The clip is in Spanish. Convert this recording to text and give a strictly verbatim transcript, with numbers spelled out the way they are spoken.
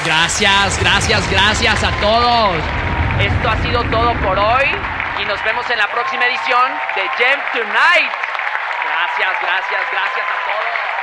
Gracias, gracias, gracias a todos. Esto ha sido todo por hoy y nos vemos en la próxima edición de Gem Tonight. Gracias, gracias, gracias a todos.